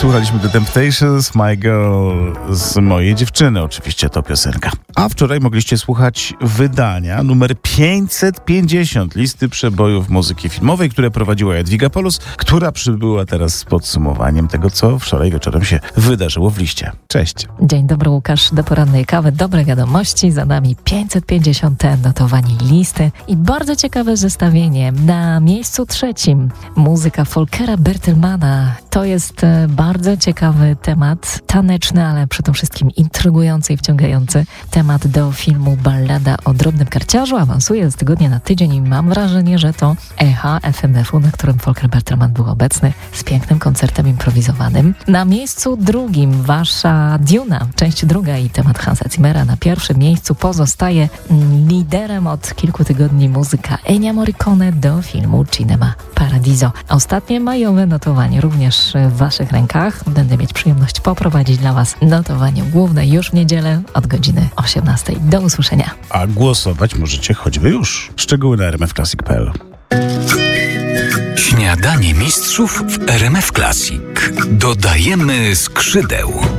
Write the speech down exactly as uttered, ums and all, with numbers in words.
Słuchaliśmy The Temptations, My Girl, z mojej dziewczyny oczywiście to piosenka. A wczoraj mogliście słuchać wydania numer pięćset pięćdziesiąt listy przebojów muzyki filmowej, które prowadziła Jadwiga Polus, która przybyła teraz z podsumowaniem tego, co wczoraj wieczorem się wydarzyło w liście. Cześć. Dzień dobry, Łukasz. Do porannej kawy dobre wiadomości. Za nami pięćset pięćdziesiąt notowani listy i bardzo ciekawe zestawienie. Na miejscu trzecim muzyka Folkera Bertelmana. To jest bardzo ciekawy temat, taneczny, ale przede wszystkim intrygujący i wciągający temat do filmu Ballada o drobnym karciarzu. Awansuje z tygodnia na tydzień i mam wrażenie, że to echa F M F-u, na którym Volker Bertelmann był obecny z pięknym koncertem improwizowanym. Na miejscu drugim wasza Duna, część druga i temat Hansa Zimmera. Na pierwszym miejscu pozostaje liderem od kilku tygodni muzyka Ennio Morricone do filmu Cinema Paradiso. Ostatnie majowe notowanie również w waszych rękach. Będę mieć przyjemność poprowadzić dla was notowanie główne już w niedzielę od godziny osiemnastej. Do usłyszenia. A głosować możecie choćby już. Szczegóły na r m f classic kropka p l. Śniadanie mistrzów w R M F Classic. Dodajemy skrzydeł.